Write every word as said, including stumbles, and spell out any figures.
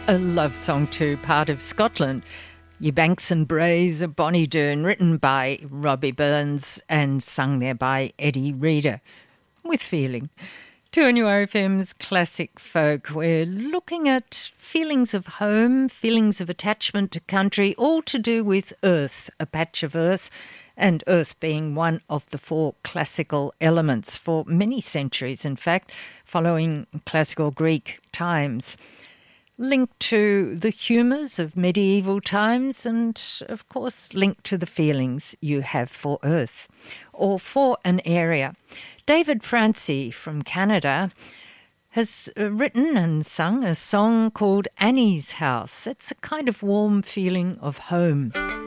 A love song to part of Scotland. Ye Banks and Braes of Bonnie Doon, written by Robbie Burns and sung there by Eddie Reader, with feeling. two N U R F M's Classic Folk. We're looking at feelings of home, feelings of attachment to country, all to do with earth, a patch of earth, and earth being one of the four classical elements for many centuries, in fact, following classical Greek times. Linked to the humours of medieval times and, of course, linked to the feelings you have for earth or for an area. David Francie from Canada has written and sung a song called Annie's House. It's a kind of warm feeling of home.